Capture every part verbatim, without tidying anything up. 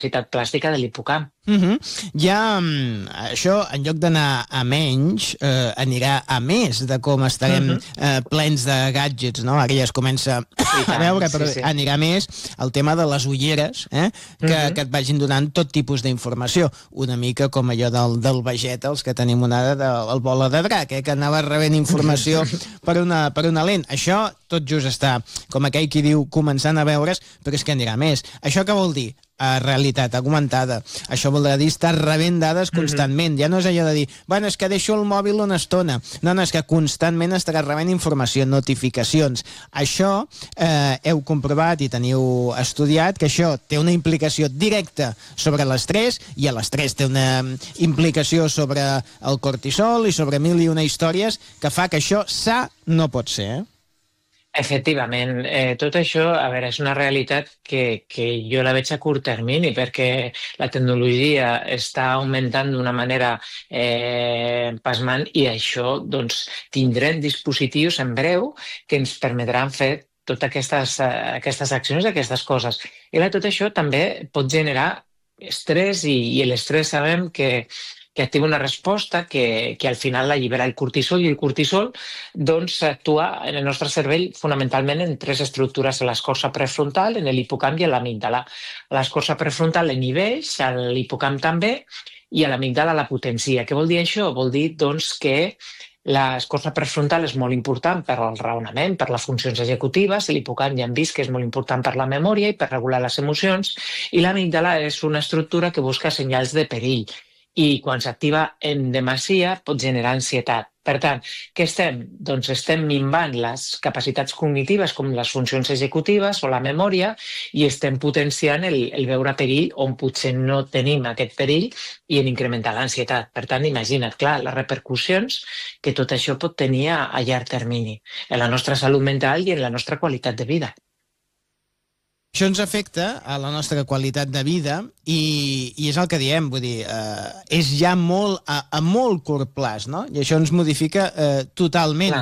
capacitat plàstica de l'hipocamp. Uh -huh. Ja, um, això, en lloc d'anar a menys, eh, anirà a més de com estarem uh -huh. eh, plens de gadgets, no? Ara ja es comença a veure, però sí, sí. anirà més el tema de les ulleres, eh? que, uh -huh. que et vagin donant tot tipus d'informació. Una mica com allò del, del Vegeta, els que tenim una del Bola de Drac, eh? que anava rebent informació per una, per una lent. Això tot just està, com aquell qui diu, començant a veure's, però és que anirà més. Això què vol dir? A realitat augmentada. Això vol dir estar rebent dades constantment. Ja no és allò de dir, bueno, és que deixo el mòbil una estona. No, no, és que constantment estaràs rebent informació, notificacions. Això eh, heu comprovat i teniu estudiat que això té una implicació directa sobre l'estrès i a l'estrès té una implicació sobre el cortisol i sobre mil i una històries que fa que això sa no pot ser, eh? Efectivament, eh, tot això, a veure, és una realitat que, que jo la veig a curt termini perquè la tecnologia està augmentant d'una manera eh, pasmant i això, doncs, tindrem dispositius en breu que ens permetran fer totes aquestes, aquestes accions, aquestes coses. I tot això també pot generar estrès i, i l'estrès sabem que que activa una resposta que, que al final allibera el cortisol i el cortisol doncs, actua en el nostre cervell fonamentalment en tres estructures, a l'escorça prefrontal, en l'hipocamp i a l'amígdala. L'escorça prefrontal inhibeix, l'hipocamp també, i a l'amígdala la potencia. Què vol dir això? Vol dir doncs, que l'escorça prefrontal és molt important per al raonament, per les funcions executives, l'hipocamp ja hem vist que és molt important per la memòria i per regular les emocions, i l'amígdala és una estructura que busca senyals de perill. I quan s'activa en demasia pot generar ansietat. Per tant, què estem? Doncs estem minvant les capacitats cognitives com les funcions executives o la memòria i estem potenciant el, el veure perill on potser no tenim aquest perill i en incrementar l'ansietat. Per tant, imagina't, clar, les repercussions que tot això pot tenir a, a llarg termini en la nostra salut mental i en la nostra qualitat de vida. Això ens afecta a la nostra qualitat de vida i, i és el que diem, vull dir, eh, és ja molt a, a molt curt plaç, no? I això ens modifica eh, totalment.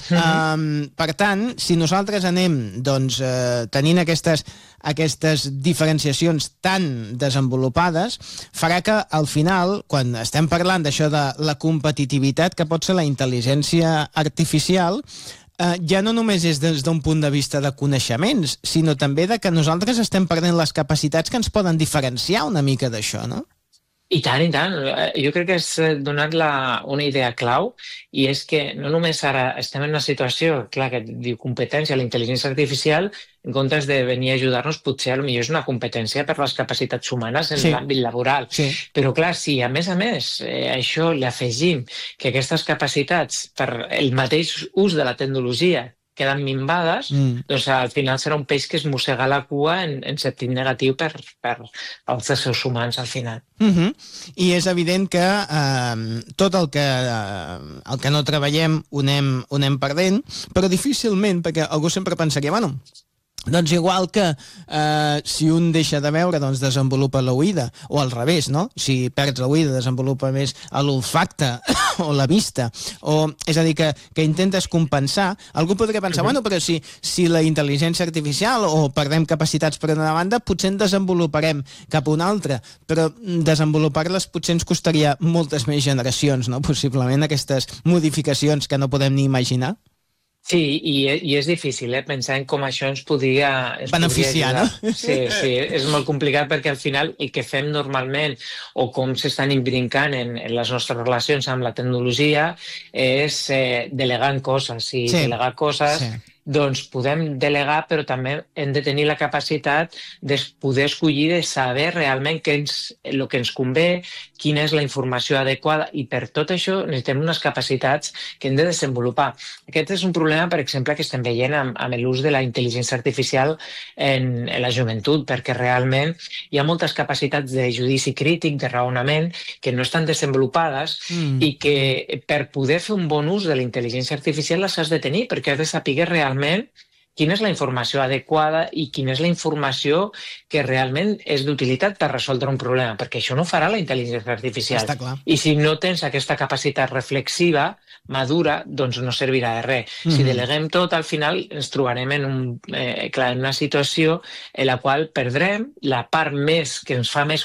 Um, per tant, si nosaltres anem doncs, eh, tenint aquestes, aquestes diferenciacions tan desenvolupades, farà que al final, quan estem parlant d'això de la competitivitat que pot ser la intel·ligència artificial, Uh, ja no només és des d'un punt de vista de coneixements, sinó també de que nosaltres estem perdent les capacitats que ens poden diferenciar una mica d'això, no? I tant, i tant. Jo crec que has donat la, una idea clau i és que no només ara estem en una situació, clar, que diu competència, la intel·ligència artificial, en comptes de venir a ajudar-nos, potser potser és una competència per les capacitats humanes en sí. l'àmbit laboral. Sí. Però clar, si a més a més eh, això li afegim que aquestes capacitats per el mateix ús de la tecnologia queden minvades, mm. doncs al final serà un peix que es mossega la cua en, en sentit negatiu per, per als éssers humans al final. Mm-hmm. I és evident que eh, tot el que, eh, el que no treballem ho anem, ho anem perdent, però difícilment, perquè algú sempre pensaria, bueno, doncs igual que eh, si un deixa de veure, doncs desenvolupa l'oïda, o al revés, no? Si perds l'oïda, desenvolupa més l'olfacte o la vista, o, és a dir, que, que intentes compensar. Algú podria pensar, uh-huh. bueno, però si, si la intel·ligència artificial o perdem capacitats per una banda, potser en desenvoluparem cap a una altra, però desenvolupar-les potser ens costaria moltes més generacions, no? Possiblement aquestes modificacions que no podem ni imaginar. Sí, i, i és difícil, eh? Pensar en com això ens podria... Ens beneficiar, podria no? Sí, sí, és molt complicat perquè al final el que fem normalment o com s'estan imbrincant en, en les nostres relacions amb la tecnologia és eh, delegant coses. I sí. delegar coses... Sí. Doncs podem delegar, però també hem de tenir la capacitat de poder escollir, de saber realment què ens, el que ens convé, quina és la informació adequada, i per tot això necessitem unes capacitats que hem de desenvolupar. Aquest és un problema, per exemple, que estem veient amb, amb l'ús de la intel·ligència artificial en, en la joventut, perquè realment hi ha moltes capacitats de judici crític, de raonament, que no estan desenvolupades mm. i que per poder fer un bon ús de la intel·ligència artificial les has de tenir, perquè has de saber realment quina és la informació adequada i quina és la informació que realment és d'utilitat per resoldre un problema, perquè això no ho farà la intel·ligència artificial. Està clar. I si no tens aquesta capacitat reflexiva, madura, doncs no servirà de res. Mm-hmm. Si deleguem tot, al final ens trobarem en, un, eh, clar, en una situació en la qual perdrem la part més que ens fa més